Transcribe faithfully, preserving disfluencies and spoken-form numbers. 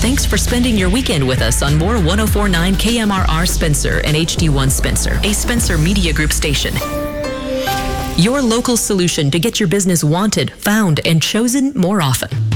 Thanks for spending your weekend with us on More one oh four point nine K M R R Spencer and H D one Spencer, a Spencer Media Group station. Your local solution to get your business wanted, found, and chosen more often.